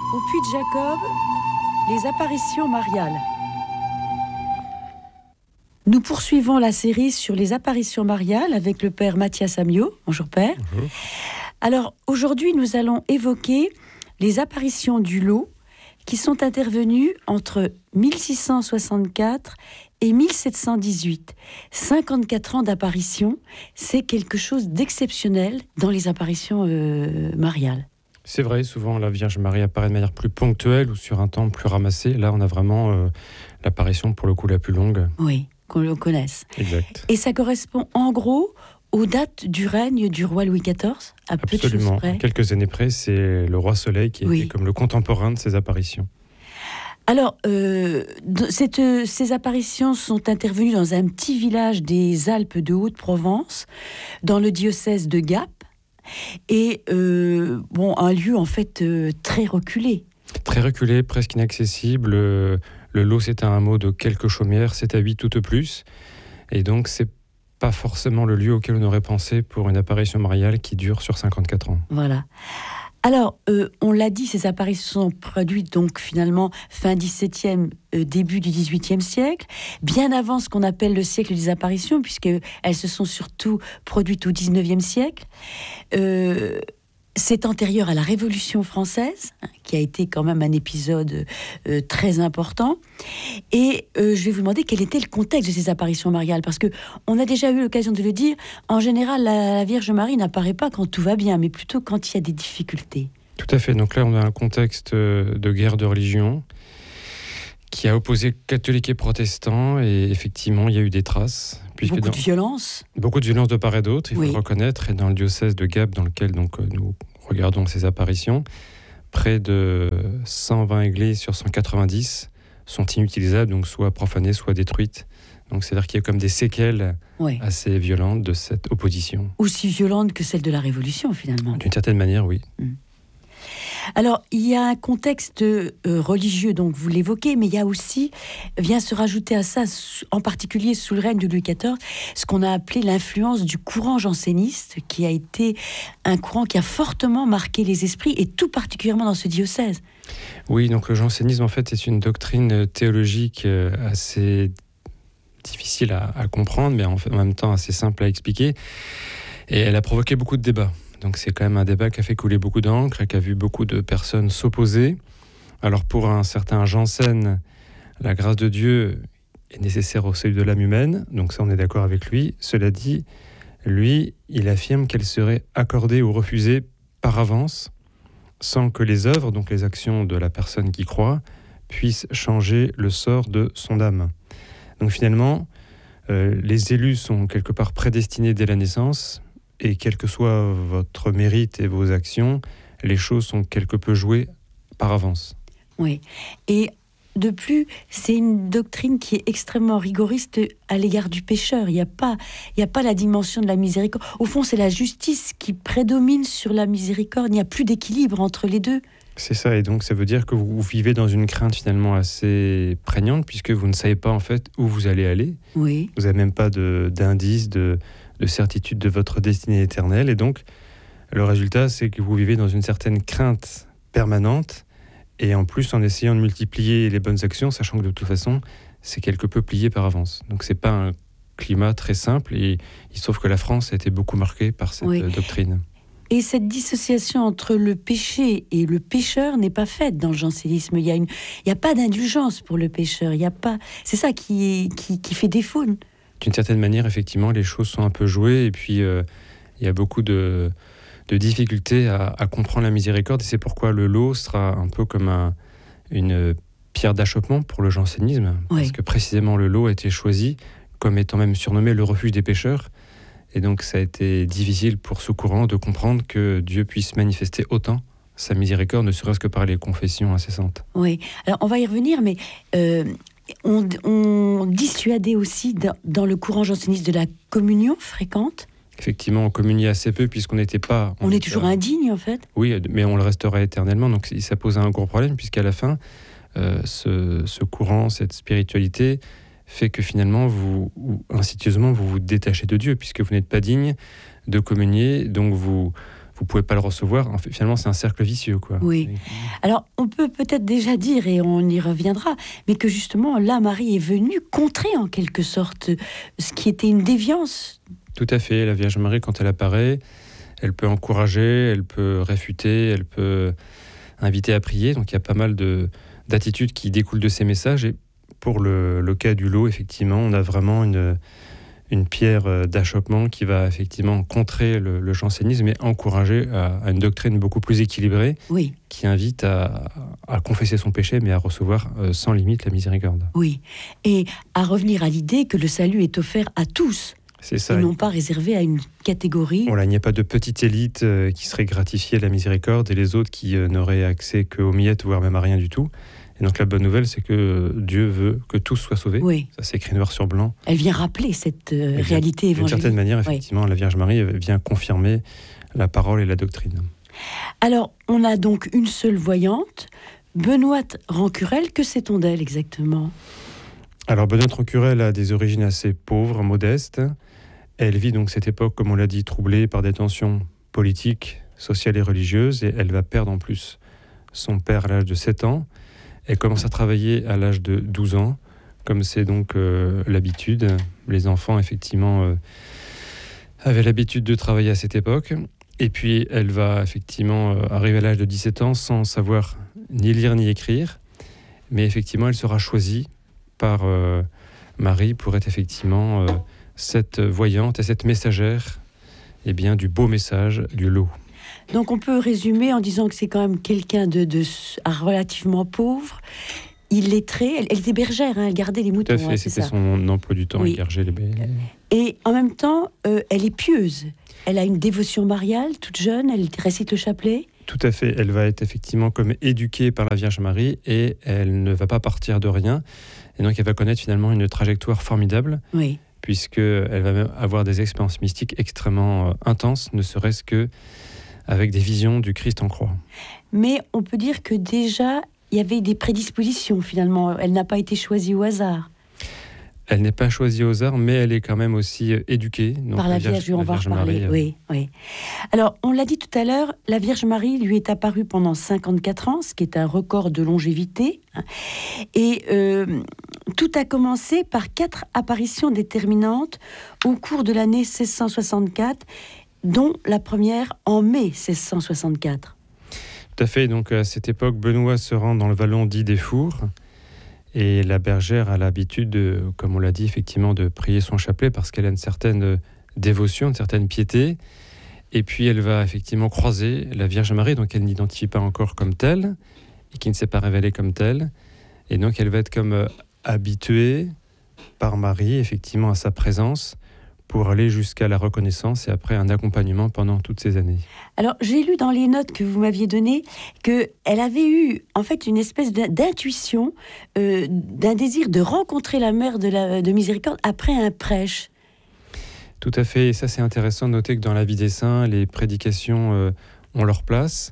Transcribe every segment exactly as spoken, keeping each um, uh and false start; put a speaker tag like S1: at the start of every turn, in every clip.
S1: Au Puy de Jacob, les apparitions mariales. Nous poursuivons la série sur les apparitions mariales avec le père Mathias Amiot. Bonjour père.
S2: Bonjour.
S1: Alors aujourd'hui, nous allons évoquer les apparitions du lot qui sont intervenues entre mille six cent soixante-quatre et mille sept cent dix-huit. cinquante-quatre ans d'apparition, c'est quelque chose d'exceptionnel dans les apparitions euh, mariales.
S2: C'est vrai, souvent la Vierge Marie apparaît de manière plus ponctuelle ou sur un temps plus ramassé. Là, on a vraiment euh, l'apparition pour le coup la plus longue.
S1: Oui, qu'on le connaisse.
S2: Exact.
S1: Et ça correspond en gros aux dates du règne du roi Louis quatorze, à peu de choses
S2: Absolument.
S1: près.
S2: Quelques années près, c'est le roi Soleil qui
S1: Oui.
S2: était comme le contemporain de ces apparitions.
S1: Alors, euh, cette, ces apparitions sont intervenues dans un petit village des Alpes de Haute-Provence, dans le diocèse de Gap, et euh, bon, un lieu en fait euh, très reculé.
S2: Très reculé, presque inaccessible. Le, le lot, c'est un hameau de quelques chaumières, sept à huit tout au plus. Et donc, c'est pas forcément le lieu auquel on aurait pensé pour une apparition mariale qui dure sur cinquante-quatre ans.
S1: Voilà. Alors, euh, on l'a dit, ces apparitions sont produites donc finalement fin dix-septième, euh, début du dix-huitième siècle, bien avant ce qu'on appelle le siècle des apparitions, puisqu'elles se sont surtout produites au dix-neuvième siècle. Euh, c'est antérieur à la Révolution française, hein, qui a été quand même un épisode euh, très important. Et euh, je vais vous demander quel était le contexte de ces apparitions mariales, parce que on a déjà eu l'occasion de le dire, en général, la, la Vierge Marie n'apparaît pas quand tout va bien, mais plutôt quand il y a des difficultés.
S2: Tout à fait. Donc là, on a un contexte de guerre de religion qui a opposé catholiques et protestants, et effectivement, il y a eu des traces.
S1: Beaucoup
S2: dans...
S1: de violence.
S2: Beaucoup de violence de part et d'autre, il
S1: Oui.
S2: faut le reconnaître. Et dans le diocèse de Gap, dans lequel donc, nous regardons ces apparitions, près de cent vingt églises sur cent quatre-vingt-dix sont inutilisables, donc soit profanées, soit détruites. Donc c'est-à-dire qu'il y a comme des séquelles
S1: Oui.
S2: assez violentes de cette opposition.
S1: Aussi violente que celle de la Révolution, finalement.
S2: D'une certaine manière, oui.
S1: Mmh. Alors, il y a un contexte euh, religieux, donc vous l'évoquez, mais il y a aussi, vient se rajouter à ça, en particulier sous le règne de Louis quatorze, ce qu'on a appelé l'influence du courant janséniste, qui a été un courant qui a fortement marqué les esprits, et tout particulièrement dans ce diocèse.
S2: Oui, donc le jansénisme, en fait, est une doctrine théologique assez difficile à, à comprendre, mais en, fait, en même temps assez simple à expliquer, et elle a provoqué beaucoup de débats. Donc c'est quand même un débat qui a fait couler beaucoup d'encre et qui a vu beaucoup de personnes s'opposer. Alors pour un certain Jansen, la grâce de Dieu est nécessaire au salut de l'âme humaine, donc ça on est d'accord avec lui. Cela dit, lui, il affirme qu'elle serait accordée ou refusée par avance, sans que les œuvres, donc les actions de la personne qui croit, puissent changer le sort de son âme. Donc finalement, euh, les élus sont quelque part prédestinés dès la naissance, et quel que soit votre mérite et vos actions, les choses sont quelque peu jouées par avance.
S1: Oui, et de plus, c'est une doctrine qui est extrêmement rigoriste à l'égard du pécheur. Il n'y a pas, il n'y a pas la dimension de la miséricorde. Au fond, c'est la justice qui prédomine sur la miséricorde. Il n'y a plus d'équilibre entre les deux.
S2: C'est ça, et donc ça veut dire que vous vivez dans une crainte finalement assez prégnante, puisque vous ne savez pas en fait où vous allez aller.
S1: Oui.
S2: Vous n'avez même pas de, d'indice, de, de certitude de votre destinée éternelle, et donc le résultat, c'est que vous vivez dans une certaine crainte permanente, et en plus en essayant de multiplier les bonnes actions, sachant que de toute façon, c'est quelque peu plié par avance. Donc c'est pas un climat très simple, et il se trouve que la France a été beaucoup marquée par cette
S1: oui.
S2: doctrine.
S1: Et cette dissociation entre le péché et le pécheur n'est pas faite dans le jansénisme. Il y a une, il y a pas d'indulgence pour le pécheur. Il y a pas, c'est ça qui, qui, qui fait défaut.
S2: D'une certaine manière, effectivement, les choses sont un peu jouées, et puis euh, il y a beaucoup de, de difficultés à, à comprendre la miséricorde, et c'est pourquoi le lot sera un peu comme un, une pierre d'achoppement pour le jansénisme,
S1: oui.
S2: parce que précisément le lot a été choisi comme étant même surnommé le refuge des pécheurs. Et donc ça a été difficile pour ce courant de comprendre que Dieu puisse manifester autant sa miséricorde, ne serait-ce que par les confessions incessantes.
S1: Oui, alors on va y revenir, mais euh, on, on dissuadait aussi dans, dans le courant janséniste de la communion fréquente.
S2: Effectivement, on communiait assez peu puisqu'on n'était pas...
S1: On, on est toujours euh, indigne en fait.
S2: Oui, mais on le restera éternellement, donc ça pose un gros problème, puisqu'à la fin, euh, ce, ce courant, cette spiritualité... fait que finalement, vous, insidieusement, vous vous détachez de Dieu, puisque vous n'êtes pas digne de communier, donc vous, vous ne pouvez pas le recevoir. En fait, finalement, c'est un cercle vicieux, quoi.
S1: Oui. Alors, on peut peut-être déjà dire, et on y reviendra, mais que justement, là, Marie est venue contrer en quelque sorte ce qui était une déviance.
S2: Tout à fait. La Vierge Marie, quand elle apparaît, elle peut encourager, elle peut réfuter, elle peut inviter à prier. Donc, il y a pas mal de, d'attitudes qui découlent de ces messages. Et pour le, le cas du lot, effectivement, on a vraiment une, une pierre d'achoppement qui va effectivement contrer le, le jansénisme et encourager à, à une doctrine beaucoup plus équilibrée,
S1: oui.
S2: qui invite à, à confesser son péché, mais à recevoir euh, sans limite la miséricorde.
S1: Oui, et à revenir à l'idée que le salut est offert à tous.
S2: C'est ça.
S1: Et non pas réservé à une catégorie.
S2: Voilà, il n'y a pas de petite élite euh, qui serait gratifiée de la miséricorde et les autres qui euh, n'auraient accès qu'aux miettes, voire même à rien du tout. Et donc la bonne nouvelle, c'est que euh, Dieu veut que tous soient sauvés.
S1: Oui.
S2: Ça, c'est écrit noir sur blanc.
S1: Elle vient rappeler cette euh,
S2: vient,
S1: réalité évangélique.
S2: D'une certaine manière, effectivement, oui. La Vierge Marie vient confirmer la parole et la doctrine.
S1: Alors, on a donc une seule voyante, Benoîte Rancurel. Que sait-on d'elle exactement ?
S2: Alors, Benoîte Rancurel a des origines assez pauvres, modestes. Elle vit donc cette époque, comme on l'a dit, troublée par des tensions politiques, sociales et religieuses, et elle va perdre en plus son père à l'âge de sept ans. Elle commence à travailler à l'âge de douze ans, comme c'est donc euh, l'habitude. Les enfants, effectivement, euh, avaient l'habitude de travailler à cette époque. Et puis, elle va effectivement euh, arriver à l'âge de dix-sept ans sans savoir ni lire ni écrire. Mais effectivement, elle sera choisie par euh, Marie pour être effectivement... Euh, cette voyante et cette messagère eh bien, du beau message du lot.
S1: Donc on peut résumer en disant que c'est quand même quelqu'un de, de relativement pauvre, illettré. Elle, elle était bergère, hein, elle gardait les moutons.
S2: Tout à fait,
S1: hein,
S2: c'était
S1: ça.
S2: son emploi du temps,
S1: oui.
S2: Elle gargeait les bêtes.
S1: Et en même temps, euh, elle est pieuse. Elle a une dévotion mariale, toute jeune, elle récite le chapelet.
S2: Tout à fait, elle va être effectivement comme éduquée par la Vierge Marie et elle ne va pas partir de rien. Et donc elle va connaître finalement une trajectoire formidable.
S1: Oui.
S2: Puisqu'elle va même avoir des expériences mystiques extrêmement euh, intenses, ne serait-ce que avec des visions du Christ en croix.
S1: Mais on peut dire que déjà, il y avait des prédispositions finalement. Elle n'a pas été choisie au hasard.
S2: Elle n'est pas choisie au hasard, mais elle est quand même aussi euh, éduquée. Donc
S1: Par la Vierge, Vierge on va en reparler. Euh... Oui, oui. Alors, on l'a dit tout à l'heure, la Vierge Marie lui est apparue pendant cinquante-quatre ans, ce qui est un record de longévité. Et euh, tout a commencé par quatre apparitions déterminantes au cours de l'année seize cent soixante-quatre, dont la première en mai seize cent soixante-quatre.
S2: Tout à fait. Donc, à cette époque, Benoît se rend dans le vallon dit des Fours. Et la bergère a l'habitude, de, comme on l'a dit, effectivement, de prier son chapelet parce qu'elle a une certaine dévotion, une certaine piété. Et puis, elle va effectivement croiser la Vierge Marie, donc elle n'identifie pas encore comme telle et qui ne s'est pas révélée comme telle. Et donc, elle va être comme euh, habituée par Marie, effectivement, à sa présence pour aller jusqu'à la reconnaissance et après un accompagnement pendant toutes ces années.
S1: Alors, j'ai lu dans les notes que vous m'aviez données qu'elle avait eu, en fait, une espèce d'intuition, euh, d'un désir de rencontrer la mère de, la, de Miséricorde après un prêche.
S2: Tout à fait, et ça c'est intéressant de noter que dans la vie des saints, les prédications euh, ont leur place,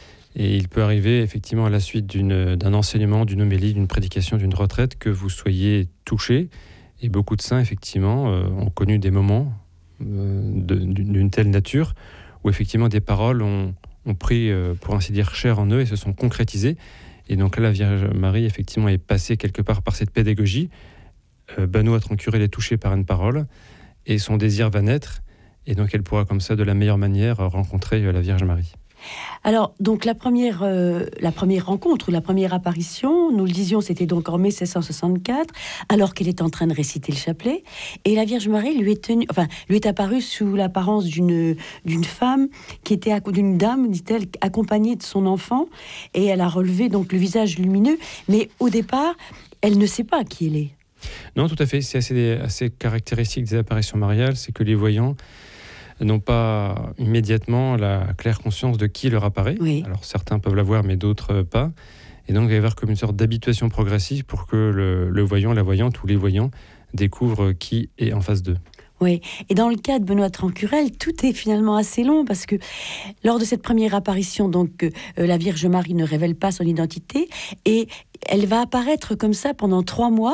S2: et il peut arriver effectivement à la suite d'une, d'un enseignement, d'une homélie, d'une prédication, d'une retraite, que vous soyez touché. Et beaucoup de saints, effectivement, euh, ont connu des moments euh, de, d'une telle nature où, effectivement, des paroles ont, ont pris, euh, pour ainsi dire, chair en eux et se sont concrétisées. Et donc là, la Vierge Marie, effectivement, est passée quelque part par cette pédagogie. Euh, Benoît Rancurel est touché par une parole et son désir va naître. Et donc, elle pourra, comme ça, de la meilleure manière, rencontrer euh, la Vierge Marie.
S1: Alors, donc la première, euh, la première rencontre ou la première apparition, nous le disions, c'était donc en mai seize cent soixante-quatre, alors qu'elle est en train de réciter le chapelet, et la Vierge Marie lui est tenue, enfin, lui est apparue sous l'apparence d'une d'une femme qui était d'une dame, dit-elle, accompagnée de son enfant, et elle a relevé donc le visage lumineux, mais au départ, elle ne sait pas qui elle est.
S2: Non, tout à fait. C'est assez, assez caractéristique des apparitions mariales, c'est que les voyants n'ont pas immédiatement la claire conscience de qui leur apparaît.
S1: Oui.
S2: Alors certains peuvent l'avoir, mais d'autres pas. Et donc il va y avoir comme une sorte d'habituation progressive pour que le, le voyant, la voyante ou les voyants découvrent qui est en face d'eux.
S1: Oui, et dans le cas de Benoît Rancurel, tout est finalement assez long parce que lors de cette première apparition, donc euh, la Vierge Marie ne révèle pas son identité et elle va apparaître comme ça pendant trois mois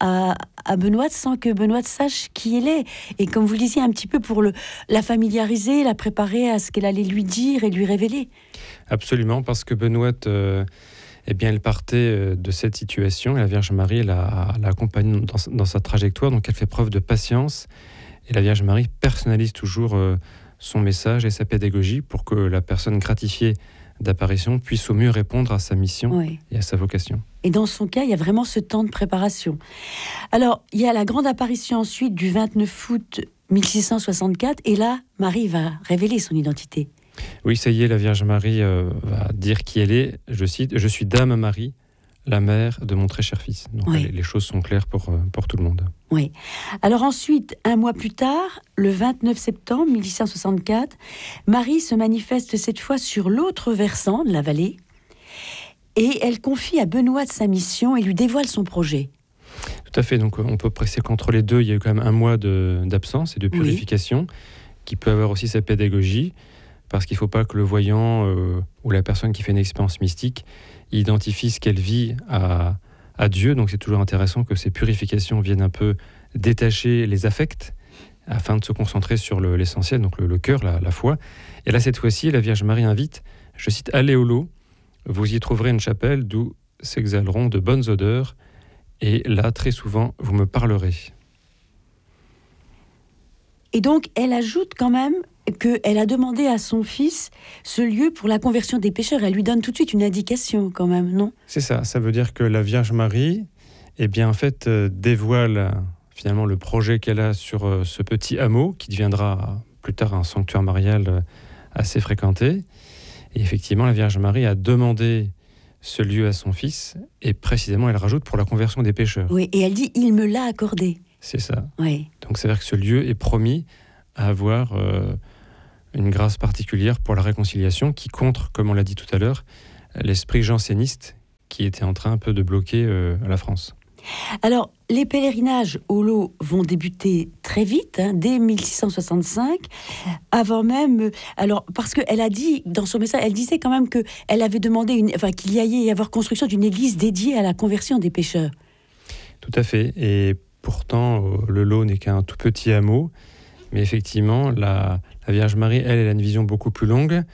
S1: à, à Benoît sans que Benoît sache qui elle est. Et comme vous le disiez, un petit peu pour le, la familiariser, la préparer à ce qu'elle allait lui dire et lui révéler.
S2: Absolument, parce que Benoît, euh, eh bien, elle partait de cette situation, et la Vierge Marie l'a, l'a accompagnée dans, dans sa trajectoire, donc elle fait preuve de patience, et la Vierge Marie personnalise toujours euh, son message et sa pédagogie pour que la personne gratifiée d'apparition puisse au mieux répondre à sa mission oui. et à sa vocation.
S1: Et dans son cas, il y a vraiment ce temps de préparation. Alors, il y a la grande apparition ensuite du vingt-neuf août mille six cent soixante-quatre, et là, Marie va révéler son identité.
S2: Oui, ça y est, la Vierge Marie euh, va dire qui elle est. Je cite, « Je suis Dame Marie, la mère de mon très cher fils ». Donc oui. les, les choses sont claires pour, pour tout le monde.
S1: Oui. Alors ensuite, un mois plus tard, le vingt-neuf septembre mille six cent soixante-quatre, Marie se manifeste cette fois sur l'autre versant de la vallée, et elle confie à Benoît sa mission et lui dévoile son projet.
S2: Tout à fait, donc on peut préciser qu'entre les deux, il y a eu quand même un mois de, d'absence et de purification, oui. qui peut avoir aussi sa pédagogie, parce qu'il ne faut pas que le voyant euh, ou la personne qui fait une expérience mystique identifie ce qu'elle vit à, à Dieu. Donc c'est toujours intéressant que ces purifications viennent un peu détacher les affects afin de se concentrer sur le, l'essentiel, donc le, le cœur, la, la foi. Et là, cette fois-ci, la Vierge Marie invite, je cite, « Allez au lot, vous y trouverez une chapelle d'où s'exhaleront de bonnes odeurs, et là, très souvent, vous me parlerez. »
S1: Et donc, elle ajoute quand même qu'elle a demandé à son fils ce lieu pour la conversion des pécheurs. Elle lui donne tout de suite une indication quand même, non ?
S2: C'est ça, ça veut dire que la Vierge Marie, eh bien, en fait, euh, dévoile finalement le projet qu'elle a sur euh, ce petit hameau qui deviendra plus tard un sanctuaire marial euh, assez fréquenté. Et effectivement, la Vierge Marie a demandé ce lieu à son fils, et précisément, elle rajoute pour la conversion des pécheurs.
S1: Oui, et elle dit « il me l'a accordé ».
S2: C'est ça.
S1: Oui.
S2: Donc, ça veut dire que ce lieu est promis à avoir euh, une grâce particulière pour la réconciliation qui contre, comme on l'a dit tout à l'heure, l'esprit janséniste qui était en train un peu de bloquer euh, la France.
S1: Alors, les pèlerinages au lot vont débuter très vite, hein, dès mille six cent soixante-cinq, avant même... Euh, alors, parce qu'elle a dit, dans son message, elle disait quand même qu'elle avait demandé une, enfin, qu'il y allait y avoir construction d'une église dédiée à la conversion des pécheurs.
S2: Tout à fait. Et pourtant, euh, le lot n'est qu'un tout petit hameau. Mais effectivement, la, la Vierge Marie, elle, elle a une vision beaucoup plus longue.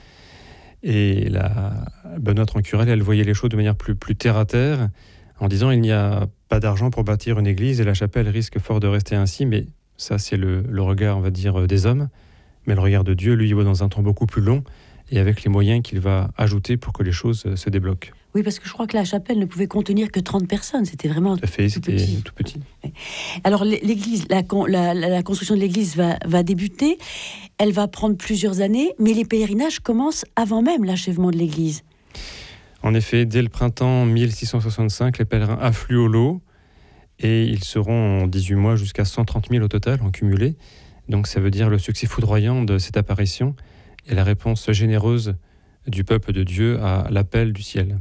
S2: Et la Benoît Rancurel, elle voyait les choses de manière plus, plus terre à terre, en disant il n'y a pas d'argent pour bâtir une église et la chapelle risque fort de rester ainsi. Mais ça, c'est le, le regard, on va dire, des hommes. Mais le regard de Dieu, lui, il va dans un temps beaucoup plus long et avec les moyens qu'il va ajouter pour que les choses se débloquent.
S1: Oui, parce que je crois que la chapelle ne pouvait contenir que trente personnes. C'était vraiment
S2: tout, à fait,
S1: tout
S2: c'était
S1: petit.
S2: tout petit.
S1: Alors, l'église, la, la, la construction de l'église va, va débuter. Elle va prendre plusieurs années, mais les pèlerinages commencent avant même l'achèvement de l'église.
S2: En effet, dès le printemps mille six cent soixante-cinq, les pèlerins affluent au lot et ils seront en dix-huit mois jusqu'à cent trente mille au total, en cumulé. Donc ça veut dire le succès foudroyant de cette apparition et la réponse généreuse du peuple de Dieu à l'appel du ciel.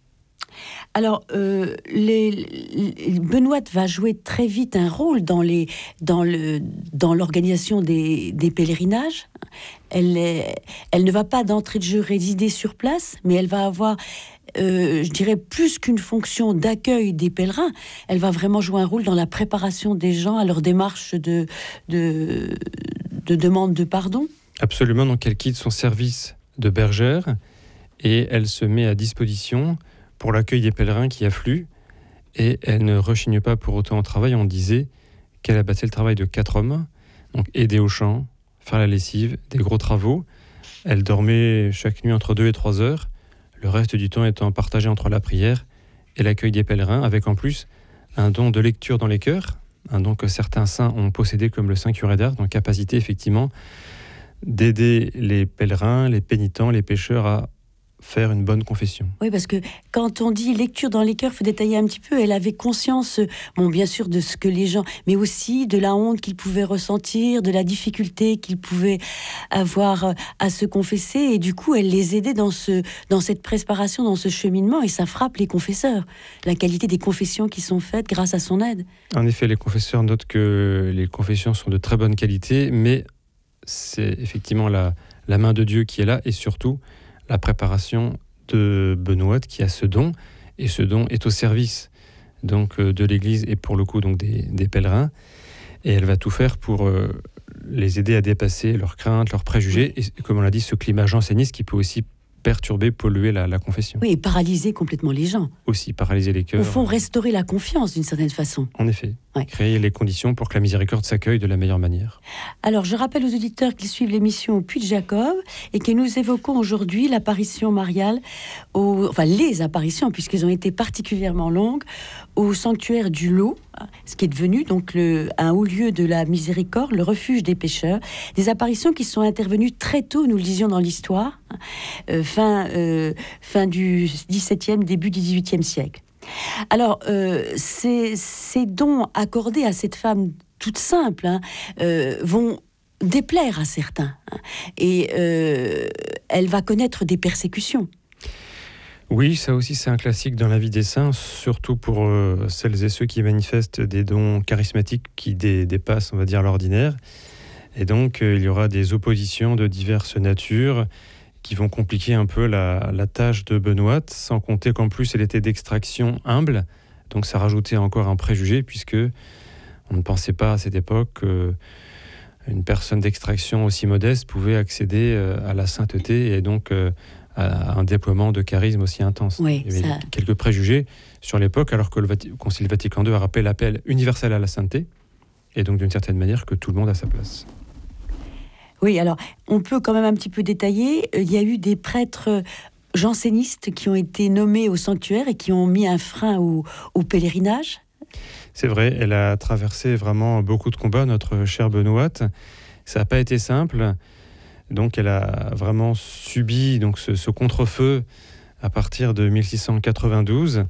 S1: Alors, euh, les, les, Benoît va jouer très vite un rôle dans, les, dans, le, dans l'organisation des, des pèlerinages. Elle, est, elle ne va pas d'entrée de jeu résider sur place, mais elle va avoir, euh, je dirais, plus qu'une fonction d'accueil des pèlerins. Elle va vraiment jouer un rôle dans la préparation des gens à leur démarche de, de, de demande de pardon.
S2: Absolument, donc elle quitte son service de bergère et elle se met à disposition pour l'accueil des pèlerins qui affluent, et elle ne rechigne pas pour autant au travail. On disait qu'elle abattait le travail de quatre hommes, donc aider au champ, faire la lessive, des gros travaux. Elle dormait chaque nuit entre deux et trois heures, le reste du temps étant partagé entre la prière et l'accueil des pèlerins, avec en plus un don de lecture dans les cœurs, un don que certains saints ont possédé comme le saint curé d'Ars, donc capacité effectivement d'aider les pèlerins, les pénitents, les pécheurs à faire une bonne confession.
S1: Oui, parce que quand on dit lecture dans les cœurs, il faut détailler un petit peu. Elle avait conscience, bon, bien sûr, de ce que les gens, mais aussi de la honte qu'ils pouvaient ressentir, de la difficulté qu'ils pouvaient avoir à se confesser. Et du coup, elle les aidait dans, ce, dans cette préparation, dans ce cheminement. Et ça frappe les confesseurs, la qualité des confessions qui sont faites grâce à son aide.
S2: En effet, les confesseurs notent que les confessions sont de très bonne qualité, mais c'est effectivement la, la main de Dieu qui est là, et surtout la préparation de Benoît qui a ce don, et ce don est au service donc euh, de l'Église et pour le coup donc des, des pèlerins. Et elle va tout faire pour euh, les aider à dépasser leurs craintes, leurs préjugés, et comme on l'a dit, ce climat janséniste qui peut aussi perturber, polluer la, la confession.
S1: Oui, et paralyser complètement les gens.
S2: Aussi, paralyser les cœurs.
S1: Au fond, restaurer la confiance d'une certaine façon.
S2: En effet,
S1: ouais.
S2: Créer les conditions pour que la miséricorde s'accueille de la meilleure manière.
S1: Alors, je rappelle aux auditeurs qui suivent l'émission au Puy de Jacob et que nous évoquons aujourd'hui l'apparition mariale, au, enfin les apparitions, puisqu'elles ont été particulièrement longues, au sanctuaire du Lot, ce qui est devenu donc le, un haut lieu de la miséricorde, le refuge des pécheurs. Des apparitions qui sont intervenues très tôt, nous le disions dans l'histoire, euh, fin, euh, fin du dix-septième, début du dix-huitième siècle. Alors, euh, ces, ces dons accordés à cette femme toute simple hein, euh, vont déplaire à certains. Hein, et euh, elle va connaître des persécutions.
S2: Oui, ça aussi c'est un classique dans la vie des saints, surtout pour euh, celles et ceux qui manifestent des dons charismatiques qui dé- dépassent, on va dire, l'ordinaire. Et donc, euh, il y aura des oppositions de diverses natures qui vont compliquer un peu la, la tâche de Benoîte, sans compter qu'en plus elle était d'extraction humble, donc ça rajoutait encore un préjugé, puisque on ne pensait pas à cette époque qu'une personne d'extraction aussi modeste pouvait accéder à la sainteté et donc à un déploiement de charisme aussi intense.
S1: Oui,
S2: il y avait
S1: ça...
S2: quelques préjugés sur l'époque, alors que le Vati- Concile Vatican deux a rappelé l'appel universel à la sainteté, et donc d'une certaine manière que tout le monde a sa place.
S1: Oui, alors, on peut quand même un petit peu détailler. Il y a eu des prêtres jansénistes qui ont été nommés au sanctuaire et qui ont mis un frein au, au pèlerinage.
S2: C'est vrai, elle a traversé vraiment beaucoup de combats, notre chère Benoîte. Ça n'a pas été simple. Donc, elle a vraiment subi donc, ce, ce contre-feu à partir de mille six cent quatre-vingt-douze.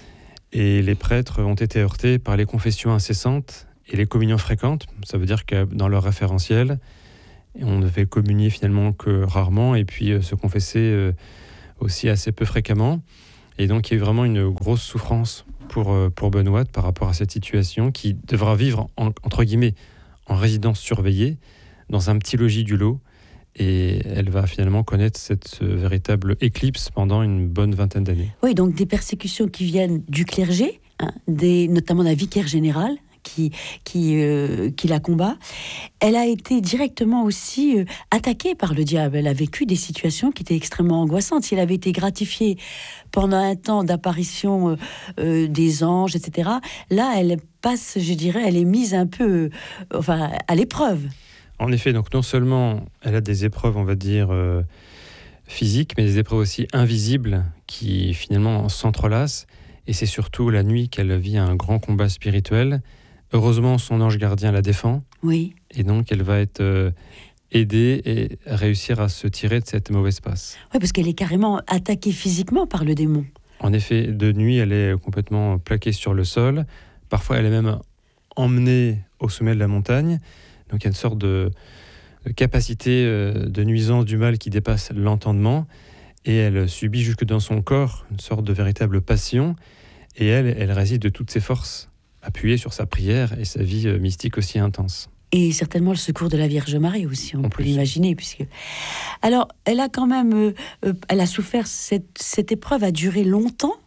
S2: Et les prêtres ont été heurtés par les confessions incessantes et les communions fréquentes. Ça veut dire que dans leur référentiel, on ne devait communier finalement que rarement et puis euh, se confesser euh, aussi assez peu fréquemment. Et donc il y a eu vraiment une grosse souffrance pour, euh, pour Benoîte par rapport à cette situation qui devra vivre en, entre guillemets en résidence surveillée dans un petit logis du Lot. Et elle va finalement connaître cette euh, véritable éclipse pendant une bonne vingtaine d'années.
S1: Oui, donc des persécutions qui viennent du clergé, hein, des, notamment d'un vicaire général, qui, qui, euh, qui la combat. Elle a été directement aussi euh, attaquée par le diable. Elle a vécu des situations qui étaient extrêmement angoissantes. Si elle avait été gratifiée pendant un temps d'apparition euh, euh, des anges, et cetera, là, elle passe, je dirais, elle est mise un peu euh, enfin, à l'épreuve.
S2: En effet, donc non seulement elle a des épreuves, on va dire, euh, physiques, mais des épreuves aussi invisibles qui finalement s'entrelacent. Et c'est surtout la nuit qu'elle vit un grand combat spirituel. Heureusement, son ange gardien la défend.
S1: Oui.
S2: Et donc, elle va être euh, aidée et réussir à se tirer de cette mauvaise passe.
S1: Oui, parce qu'elle est carrément attaquée physiquement par le démon.
S2: En effet, de nuit, elle est complètement plaquée sur le sol. Parfois, elle est même emmenée au sommet de la montagne. Donc, il y a une sorte de, de capacité euh, de nuisance du mal qui dépasse l'entendement. Et elle subit jusque dans son corps une sorte de véritable passion. Et elle, elle réside de toutes ses forces, appuyée sur sa prière et sa vie euh, mystique aussi intense.
S1: Et certainement le secours de la Vierge Marie aussi, on
S2: en
S1: peut
S2: plus.
S1: l'imaginer. Puisque... Alors, elle a quand même... Euh, euh, elle a souffert... Cette, cette épreuve a duré longtemps.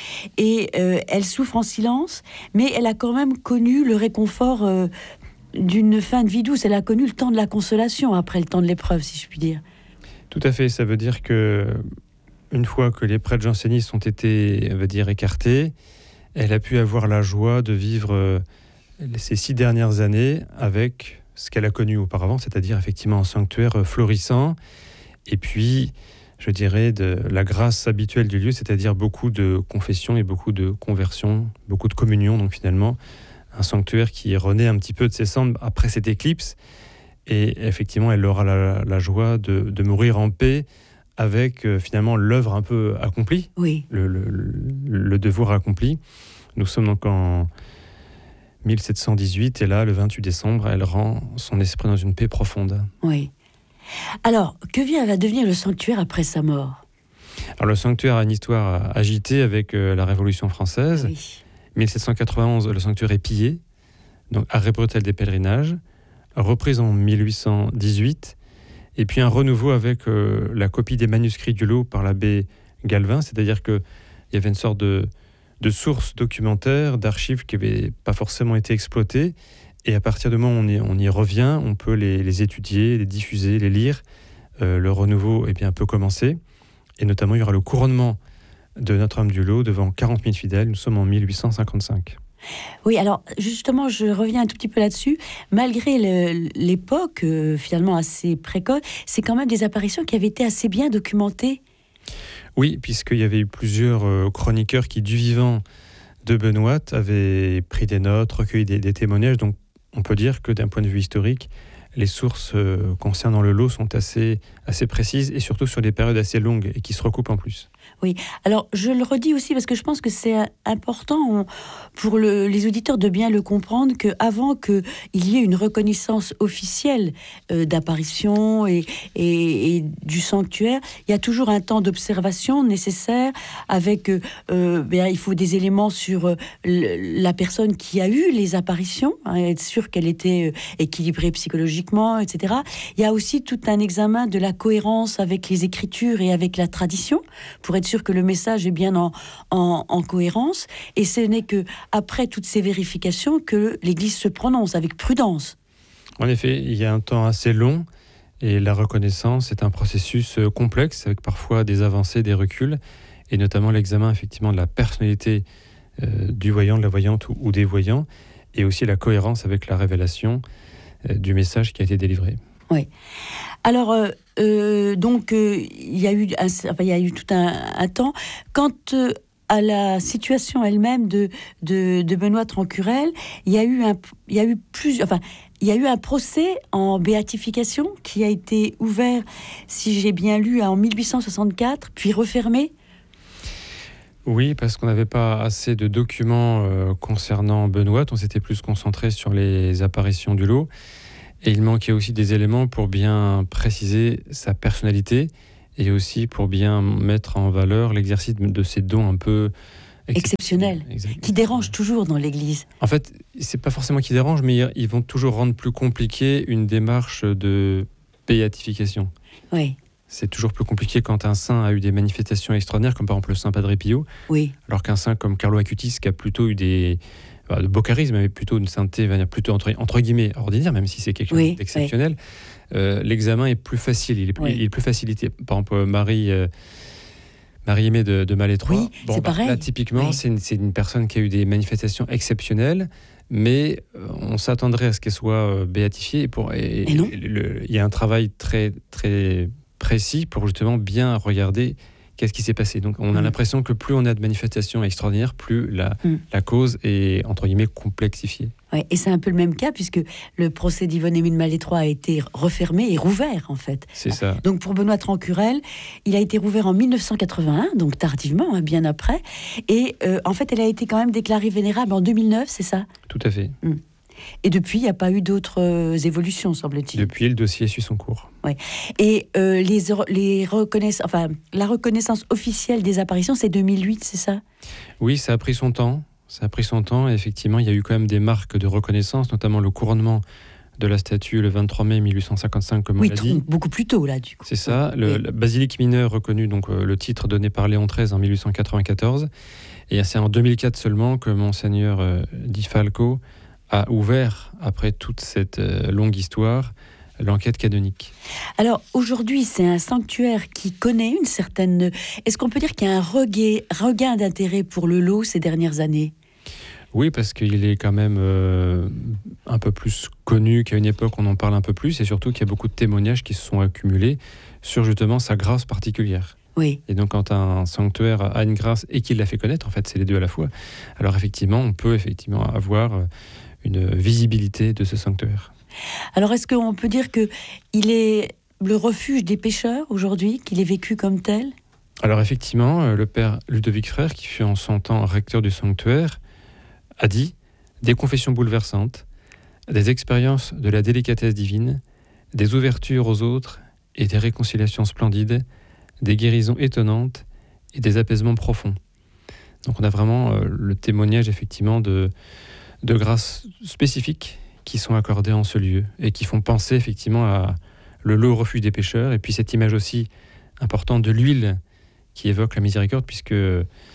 S1: Et euh, elle souffre en silence. Mais elle a quand même connu le réconfort euh, d'une fin de vie douce. Elle a connu le temps de la consolation après le temps de l'épreuve, si je puis dire.
S2: Tout à fait. Ça veut dire que une fois que les prêtres jansénistes ont été, on va dire, écartés, elle a pu avoir la joie de vivre euh, ces six dernières années avec ce qu'elle a connu auparavant, c'est-à-dire effectivement un sanctuaire euh, florissant, et puis, je dirais, de la grâce habituelle du lieu, c'est-à-dire beaucoup de confessions et beaucoup de conversions, beaucoup de communions, donc finalement, un sanctuaire qui renaît un petit peu de ses cendres après cette éclipse, et effectivement, elle aura la, la joie de, de mourir en paix, avec euh, finalement l'œuvre un peu accomplie,
S1: oui.
S2: le, le, le devoir accompli. Nous sommes donc en mille sept cent dix-huit et là, le vingt-huit décembre, elle rend son esprit dans une paix profonde.
S1: Oui. Alors, que vient à devenir le sanctuaire après sa mort ?
S2: Alors le sanctuaire a une histoire agitée avec euh, la Révolution française.
S1: Oui.
S2: mille sept cent quatre-vingt-onze, le sanctuaire est pillé, donc arrêt brutal des pèlerinages, reprise en mille huit cent dix-huit. Et puis un renouveau avec euh, la copie des manuscrits du Lot par l'abbé Galvin, c'est-à-dire qu'il y avait une sorte de, de sources documentaires, d'archives qui n'avaient pas forcément été exploitées. Et à partir du moment où on y, on y revient, on peut les, les étudier, les diffuser, les lire. Euh, le renouveau eh bien, peut commencer. Et notamment, il y aura le couronnement de Notre-Dame du Lot devant quarante mille fidèles. Nous sommes en mille huit cent cinquante-cinq.
S1: Oui, alors justement, je reviens un tout petit peu là-dessus. Malgré le, l'époque euh, finalement assez précoce, c'est quand même des apparitions qui avaient été assez bien documentées.
S2: Oui, puisqu'il y avait eu plusieurs euh, chroniqueurs qui, du vivant de Benoît, avaient pris des notes, recueilli des, des témoignages. Donc, on peut dire que d'un point de vue historique, les sources euh, concernant le lot sont assez, assez précises et surtout sur des périodes assez longues et qui se recoupent en plus.
S1: Oui, alors je le redis aussi parce que je pense que c'est important pour le, les auditeurs de bien le comprendre qu'avant qu'il y ait une reconnaissance officielle euh, d'apparition et, et, et du sanctuaire, il y a toujours un temps d'observation nécessaire avec, euh, bien, il faut des éléments sur euh, la personne qui a eu les apparitions, hein, être sûr qu'elle était équilibrée psychologiquement, et cetera. Il y a aussi tout un examen de la cohérence avec les écritures et avec la tradition pour être sûr que le message est bien en, en, en cohérence. Et ce n'est que après toutes ces vérifications que l'Église se prononce avec prudence.
S2: En effet, il y a un temps assez long et la reconnaissance est un processus complexe avec parfois des avancées, des reculs et notamment l'examen effectivement de la personnalité euh, du voyant, de la voyante ou, ou des voyants et aussi la cohérence avec la révélation euh, du message qui a été délivré.
S1: Oui. Alors, euh, euh, donc, euh, il y a eu, un, enfin, il y a eu tout un, un temps. Quant euh, à la situation elle-même de, de, de Benoît Trancurel, il y a eu un, il y a eu plusieurs, enfin, il y a eu un procès en béatification qui a été ouvert, si j'ai bien lu, en mille huit cent soixante-quatre, puis refermé.
S2: Oui, parce qu'on n'avait pas assez de documents euh, concernant Benoît. On s'était plus concentré sur les apparitions du lot. Et il manquait aussi des éléments pour bien préciser sa personnalité et aussi pour bien mettre en valeur l'exercice de ces dons un peu
S1: exceptionnels, qui dérangent toujours dans l'Église.
S2: En fait, c'est pas forcément qui dérangent, mais ils vont toujours rendre plus compliqué une démarche de béatification.
S1: Oui.
S2: C'est toujours plus compliqué quand un saint a eu des manifestations extraordinaires, comme par exemple le saint Padre Pio,
S1: oui.
S2: alors qu'un saint comme Carlo Acutis, qui a plutôt eu des... de beau charisme, mais plutôt une sainteté plutôt entre, entre guillemets ordinaire, même si c'est quelque chose oui, d'exceptionnel. Oui. Euh, l'examen est plus facile, il est, oui. il est plus facilité. Par exemple, Marie, euh, Marie-Aimée de, de Malétroit,
S1: oui, bon, c'est bah, pareil.
S2: Là, typiquement, oui. c'est, une, c'est une personne qui a eu des manifestations exceptionnelles, mais euh, on s'attendrait à ce qu'elle soit euh, béatifiée. Et pour, et,
S1: et non.
S2: Le, il y a un travail très, très précis pour justement bien regarder qu'est-ce qui s'est passé. Donc on a mmh. l'impression que plus on a de manifestations extraordinaires, plus la, mmh. la cause est, entre guillemets, complexifiée.
S1: Ouais, et c'est un peu le même cas, puisque le procès d'Yvonne-Émile Malétroit a été refermé et rouvert, en fait.
S2: C'est ça.
S1: Donc pour Benoît Trancurel, il a été rouvert en mille neuf cent quatre-vingt-un, donc tardivement, hein, bien après. Et euh, en fait, elle a été quand même déclarée vénérable en deux mille neuf, c'est ça ?
S2: Tout à fait.
S1: Mmh. Et depuis, il n'y a pas eu d'autres euh, évolutions, semble-t-il.
S2: Depuis, le dossier suit son cours.
S1: Oui. Et euh, les, les reconnaissances, enfin, la reconnaissance officielle des apparitions, c'est deux mille huit, c'est ça ?
S2: Oui, ça a pris son temps. Ça a pris son temps. Et effectivement, il y a eu quand même des marques de reconnaissance, notamment le couronnement de la statue le vingt-trois mai mille huit cent cinquante-cinq, comme
S1: oui,
S2: on l'a dit.
S1: Beaucoup plus tôt, là, du coup.
S2: C'est ça. Le, oui. La basilique mineure reconnue, donc euh, le titre donné par Léon treize en mille huit cent quatre-vingt-quatorze. Et c'est en deux mille quatre seulement que Monseigneur euh, Di Falco a ouvert, après toute cette euh, longue histoire, l'enquête canonique.
S1: Alors, aujourd'hui, c'est un sanctuaire qui connaît une certaine... Est-ce qu'on peut dire qu'il y a un regain, regain d'intérêt pour le lot ces dernières années ?
S2: Oui, parce qu'il est quand même euh, un peu plus connu qu'à une époque, on en parle un peu plus, et surtout qu'il y a beaucoup de témoignages qui se sont accumulés sur justement sa grâce particulière.
S1: Oui.
S2: Et donc, quand un sanctuaire a une grâce et qu'il la fait connaître, en fait, c'est les deux à la fois, alors effectivement, on peut effectivement avoir... Euh, une visibilité de ce sanctuaire.
S1: Alors, est-ce qu'on peut dire qu'il est le refuge des pécheurs aujourd'hui, qu'il est vécu comme tel ?
S2: Alors, effectivement, le père Ludovic Frère, qui fut en son temps recteur du sanctuaire, a dit « Des confessions bouleversantes, des expériences de la délicatesse divine, des ouvertures aux autres et des réconciliations splendides, des guérisons étonnantes et des apaisements profonds. » Donc, on a vraiment euh, le témoignage, effectivement, de... de grâces spécifiques qui sont accordées en ce lieu et qui font penser effectivement à le lot refuge des pécheurs et puis cette image aussi importante de l'huile qui évoque la miséricorde puisque il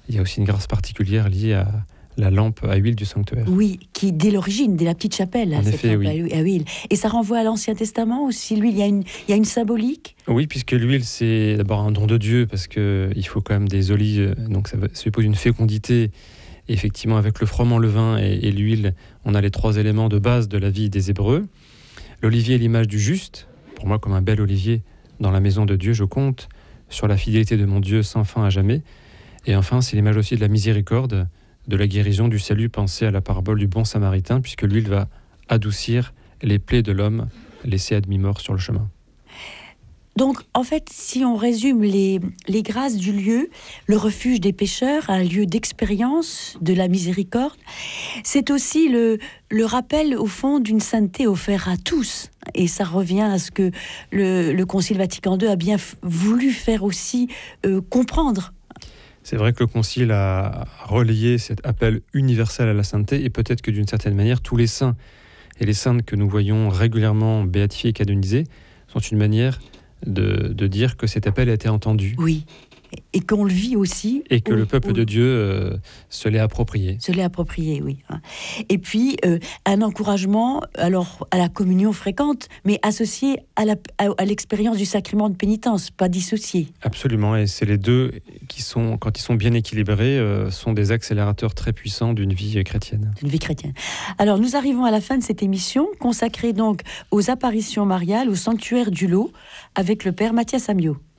S2: il y a aussi une grâce particulière liée à la lampe à huile du sanctuaire.
S1: Oui, qui dès l'origine, dès la petite chapelle,
S2: en
S1: cette
S2: effet,
S1: lampe
S2: oui.
S1: à huile. Et ça renvoie à l'Ancien Testament aussi. L'huile, il y a une, il y a une symbolique.
S2: Oui, puisque l'huile, c'est d'abord un don de Dieu, parce qu'il faut quand même des olives, donc ça suppose une fécondité. Et effectivement, avec le froment, le vin et, et l'huile, on a les trois éléments de base de la vie des Hébreux. L'olivier est l'image du juste. Pour moi, comme un bel olivier dans la maison de Dieu, je compte sur la fidélité de mon Dieu sans fin à jamais. Et enfin, c'est l'image aussi de la miséricorde, de la guérison, du salut. Pensez à la parabole du bon samaritain, puisque l'huile va adoucir les plaies de l'homme laissé à demi-mort sur le chemin.
S1: Donc, en fait, si on résume les, les grâces du lieu, le refuge des pécheurs, un lieu d'expérience, de la miséricorde, c'est aussi le, le rappel, au fond, d'une sainteté offerte à tous. Et ça revient à ce que le, le Concile Vatican deux a bien f- voulu faire aussi euh, comprendre.
S2: C'est vrai que le Concile a relayé cet appel universel à la sainteté, et peut-être que d'une certaine manière, tous les saints et les saintes que nous voyons régulièrement béatifiés et canonisés sont une manière de, de dire que cet appel a été entendu.
S1: Oui, et qu'on le vit aussi.
S2: Et que
S1: au,
S2: le peuple
S1: au,
S2: de Dieu euh, se l'est approprié.
S1: Se l'est approprié, oui. Et puis, euh, un encouragement alors, à la communion fréquente, mais associé à, la, à, à l'expérience du sacrement de pénitence, pas dissocié.
S2: Absolument, et c'est les deux qui, sont, quand ils sont bien équilibrés, euh, sont des accélérateurs très puissants d'une vie chrétienne.
S1: D'une vie chrétienne. Alors, nous arrivons à la fin de cette émission, consacrée donc aux apparitions mariales, au sanctuaire du Lot, avec le Père Mathias Amiot.